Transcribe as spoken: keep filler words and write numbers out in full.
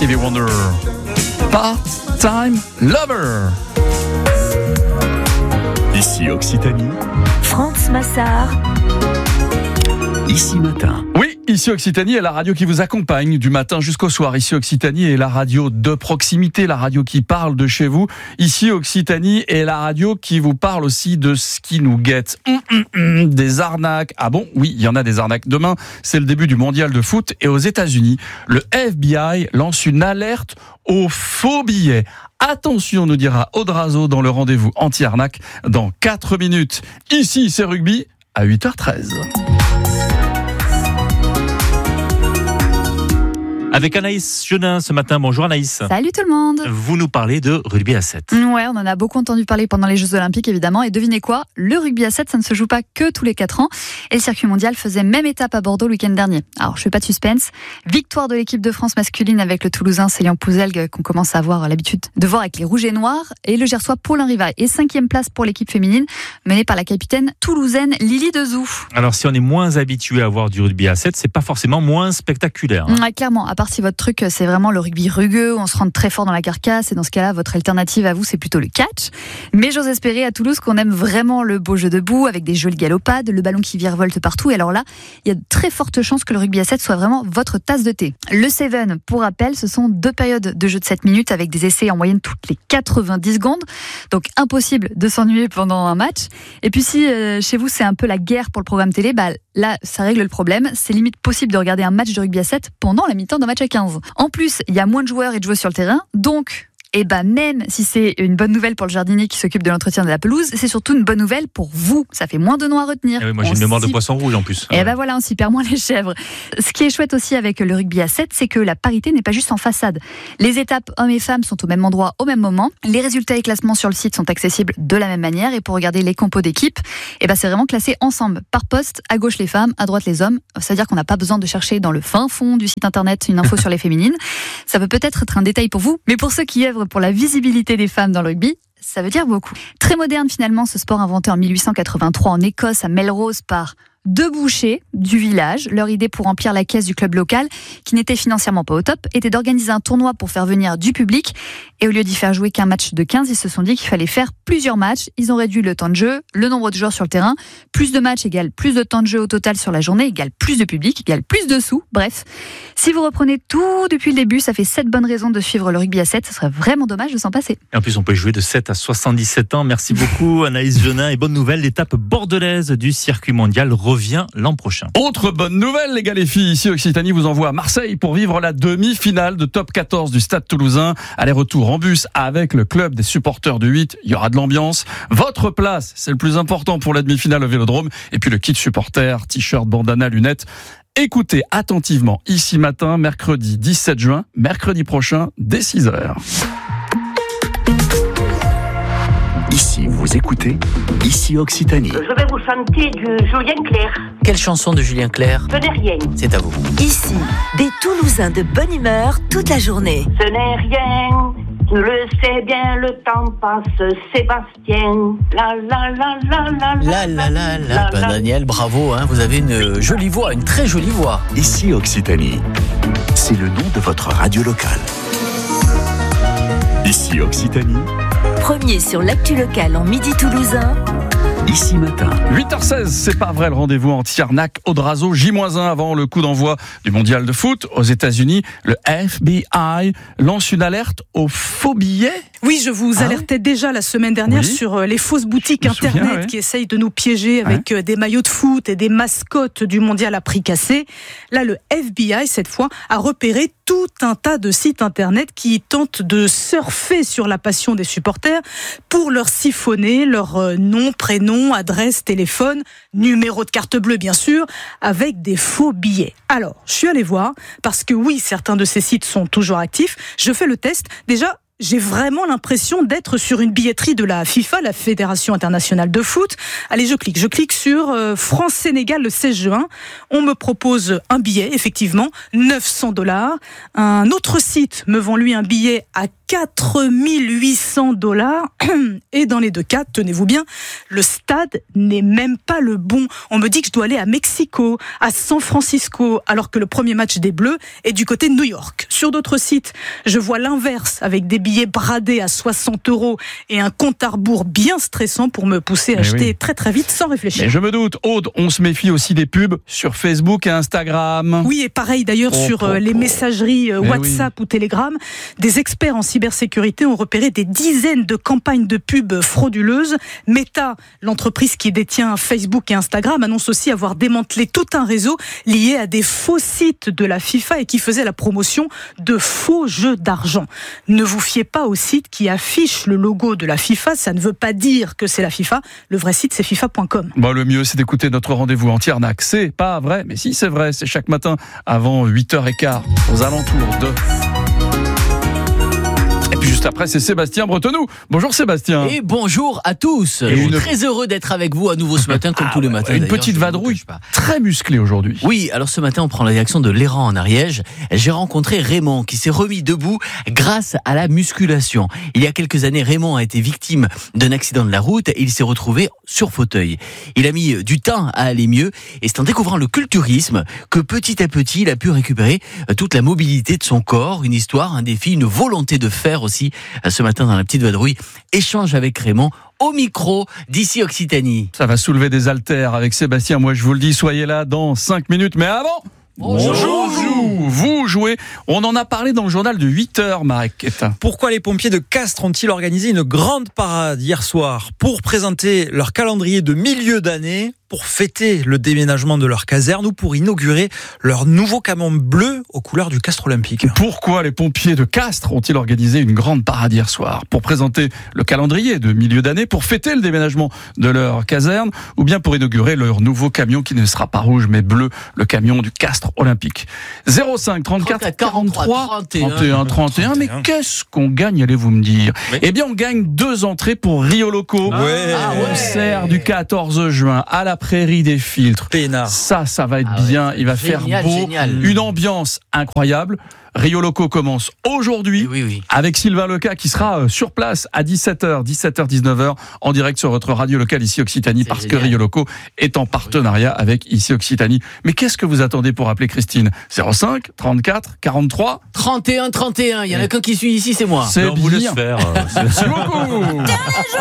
Stevie Wonder. Part-time lover. Ici Occitanie. France Massard. Ici Matin. Oui, Ici Occitanie est la radio qui vous accompagne du matin jusqu'au soir. Ici Occitanie est la radio de proximité, la radio qui parle de chez vous. Ici Occitanie est la radio qui vous parle aussi de ce qui nous guette. Hum, hum, hum, des arnaques. Ah bon? Oui, il y en a des arnaques. Demain, c'est le début du mondial de foot et aux États-Unis, le F B I lance une alerte aux faux billets. Attention, nous dira Audrazo dans le rendez-vous anti-arnaque dans quatre minutes. Ici, c'est rugby à huit heures treize. Avec Anaïs Genin ce matin. Bonjour Anaïs. Salut tout le monde. Vous nous parlez de rugby à sept. Ouais, on en a beaucoup entendu parler pendant les Jeux Olympiques évidemment. Et devinez quoi? Le rugby à sept, ça ne se joue pas que tous les quatre ans. Et le circuit mondial faisait même étape à Bordeaux le week-end dernier. Alors je fais pas de suspense. Victoire de l'équipe de France masculine avec le Toulousain Célian Pouzelgue qu'on commence à avoir l'habitude de voir avec les rouges et noirs. Et le Gersois Paulin Rivaille. Et cinquième place pour l'équipe féminine menée par la capitaine toulousaine Lily Dezou. Alors si on est moins habitué à voir du rugby à sept, c'est pas forcément moins spectaculaire. Hein. Ouais, clairement. À part si votre truc c'est vraiment le rugby rugueux, où on se rentre très fort dans la carcasse, et dans ce cas-là, votre alternative à vous, c'est plutôt le catch. Mais j'ose espérer à Toulouse qu'on aime vraiment le beau jeu debout, avec des jolies galopades, le ballon qui virevolte partout. Et alors là, il y a de très fortes chances que le rugby à sept soit vraiment votre tasse de thé. Le Seven, pour rappel, ce sont deux périodes de jeu de sept minutes, avec des essais en moyenne toutes les quatre-vingt-dix secondes. Donc impossible de s'ennuyer pendant un match. Et puis si euh, chez vous, c'est un peu la guerre pour le programme télé, bah là, ça règle le problème. C'est limite possible de regarder un match de rugby à sept pendant la mi-temps d'un match à quinze. En plus, il y a moins de joueurs et de joueuses sur le terrain, donc... Et bah même si c'est une bonne nouvelle pour le jardinier qui s'occupe de l'entretien de la pelouse, c'est surtout une bonne nouvelle pour vous. Ça fait moins de noms à retenir. Eh oui, moi j'ai on une mémoire de s'y... poisson rouge en plus. Et ouais. bah voilà, on s'y perd moins les chèvres. Ce qui est chouette aussi avec le rugby à sept, c'est que la parité n'est pas juste en façade. Les étapes hommes et femmes sont au même endroit, au même moment. Les résultats et classements sur le site sont accessibles de la même manière. Et pour regarder les compos d'équipe, et bah c'est vraiment classé ensemble, par poste, à gauche les femmes, à droite les hommes. Ça veut dire qu'on n'a pas besoin de chercher dans le fin fond du site internet une info sur les féminines. Ça peut peut-être être un détail pour vous, mais pour ceux qui œuvrent pour la visibilité des femmes dans le rugby, ça veut dire beaucoup. Très moderne finalement, ce sport inventé en mille huit cent quatre-vingt-trois en Écosse à Melrose par deux bouchers du village. Leur idée pour remplir la caisse du club local, qui n'était financièrement pas au top, était d'organiser un tournoi pour faire venir du public. Et au lieu d'y faire jouer qu'un match de quinze, ils se sont dit qu'il fallait faire plusieurs matchs. Ils ont réduit le temps de jeu, le nombre de joueurs sur le terrain. Plus de matchs égale plus de temps de jeu au total sur la journée, égale plus de public, égale plus de sous. Bref, si vous reprenez tout depuis le début, ça fait sept bonnes raisons de suivre le rugby à sept. Ce serait vraiment dommage de s'en passer. Et en plus, on peut jouer de sept à soixante-dix-sept ans. Merci beaucoup Anaïs Genin. Et bonne nouvelle, l'étape bordelaise du circuit mondial revient l'an prochain. Autre bonne nouvelle, les gars, les filles, ici Occitanie vous envoie à Marseille pour vivre la demi-finale de top quatorze du Stade Toulousain. Aller-retour en bus avec le club des supporters de huit. Il y aura de l'ambiance. Votre place, c'est le plus important pour la demi-finale au Vélodrome. Et puis le kit supporter, t-shirt, bandana, lunettes. Écoutez attentivement ici matin, mercredi dix-sept juin, mercredi prochain, dès six heures. Ici, vous écoutez, ici Occitanie. Je vais vous chanter du Julien Clerc. Quelle chanson de Julien Clerc? Ce n'est rien. C'est à vous. Ici, des Toulousains de bonne humeur toute la journée. Ce n'est rien. Tu le sais bien, le temps passe, Sébastien. La la la la la La la la la. Ben Daniel, bravo, hein, vous avez une jolie voix, une très jolie voix. Ici Occitanie, c'est le nom de votre radio locale. Ici Occitanie. Premier sur l'actu locale en midi toulousain. Ici matin. huit heures seize, c'est pas vrai, le rendez-vous anti-arnaque Audrazo, J moins un avant le coup d'envoi du mondial de foot aux États-Unis. Le F B I lance une alerte aux faux billets. Oui, je vous ah alertais oui déjà la semaine dernière oui sur les fausses boutiques internet souviens, ouais. qui essayent de nous piéger avec ouais. des maillots de foot et des mascottes du mondial à prix cassé. Là, le F B I, cette fois, a repéré tout un tas de sites internet qui tentent de surfer sur la passion des supporters pour leur siphonner leur nom, prénom, adresse, téléphone, numéro de carte bleue bien sûr, avec des faux billets. Alors, je suis allée voir, parce que oui, certains de ces sites sont toujours actifs. Je fais le test. Déjà, j'ai vraiment l'impression d'être sur une billetterie de la FIFA, la Fédération internationale de foot. Allez, je clique. Je clique sur euh, France-Sénégal le seize juin. On me propose un billet, effectivement, neuf cents dollars. Un autre site me vend lui un billet à quatre mille huit cents dollars. Et dans les deux cas, tenez-vous bien, le stade n'est même pas le bon. On me dit que je dois aller à Mexico, à San Francisco, alors que le premier match des Bleus est du côté de New York. Sur d'autres sites, je vois l'inverse, avec des billets bradés à soixante euros et un compte à rebours bien stressant pour me pousser à Mais acheter oui. très très vite sans réfléchir. Mais je me doute, Aude, on se méfie aussi des pubs sur Facebook et Instagram. Oui, et pareil d'ailleurs Oh, sur oh, euh, les oh. messageries euh, Mais WhatsApp ou Telegram, des experts en cybersécurité ont repéré des dizaines de campagnes de pubs frauduleuses. Meta, l'entreprise qui détient Facebook et Instagram, annonce aussi avoir démantelé tout un réseau lié à des faux sites de la FIFA et qui faisait la promotion de faux jeux d'argent. Ne vous fiez pas aux sites qui affichent le logo de la FIFA, ça ne veut pas dire que c'est la FIFA. Le vrai site, c'est FIFA point com. Bon, le mieux, c'est d'écouter notre rendez-vous anti-arnaque. C'est pas vrai, mais si, c'est vrai. C'est chaque matin avant huit heures quinze, aux alentours de... Et puis juste après, c'est Sébastien Bretonneau. Bonjour Sébastien. Et bonjour à tous. Et Je suis une- très heureux d'être avec vous à nouveau ce matin, comme Ah tous les ouais, matins. Une d'ailleurs, petite je ne vadrouille vous cache pas. très musclée aujourd'hui. Oui, alors ce matin, on prend la direction de l'Héran en Ariège. J'ai rencontré Raymond qui s'est remis debout grâce à la musculation. Il y a quelques années, Raymond a été victime d'un accident de la route et il s'est retrouvé sur fauteuil. Il a mis du temps à aller mieux et c'est en découvrant le culturisme que petit à petit, il a pu récupérer toute la mobilité de son corps, une histoire, un défi, une volonté de faire aussi. Ce matin, dans la petite vadrouille, échange avec Raymond au micro d'ici Occitanie. Ça va soulever des haltères avec Sébastien. Moi, je vous le dis, soyez là dans cinq minutes. Mais avant... Bonjour. Bonjour. Vous jouez. On en a parlé dans le journal de huit heures, Marek. Pourquoi les pompiers de Castres ont-ils organisé une grande parade hier soir pour présenter leur calendrier de milieu d'année, pour fêter le déménagement de leur caserne ou pour inaugurer leur nouveau camion bleu aux couleurs du Castres Olympique? Pourquoi les pompiers de Castres ont-ils organisé une grande parade hier soir? Pour présenter le calendrier de milieu d'année, pour fêter le déménagement de leur caserne, ou bien pour inaugurer leur nouveau camion qui ne sera pas rouge mais bleu, le camion du Castres Olympique. zéro cinq trente-quatre quarante-trois trente et un trente et un. Mais qu'est-ce qu'on gagne, allez-vous me dire? Oui. Eh bien, on gagne deux entrées pour Rio Loco. Ouais. Ah ouais. Concert du quatorze juin à la Prairie des Filtres. Peinard. Ça, ça va être Ah ouais. bien. Il va Génial, faire beau. génial. Une ambiance incroyable. Rio Loco commence aujourd'hui. Oui, oui. Avec Sylvain Leca qui sera euh, sur place à dix-sept heures, dix-sept heures dix-neuf heures en direct sur votre radio locale ici Occitanie, C'est parce génial. que Rio Loco est en partenariat avec ici Occitanie. Mais qu'est-ce que vous attendez pour appeler Christine? zéro cinq trente-quatre quarante-trois. trente et un trente et un, il y en a qu'un qui suit ici, c'est moi. C'est on vous laisse bien. faire. euh, c'est- Merci beaucoup.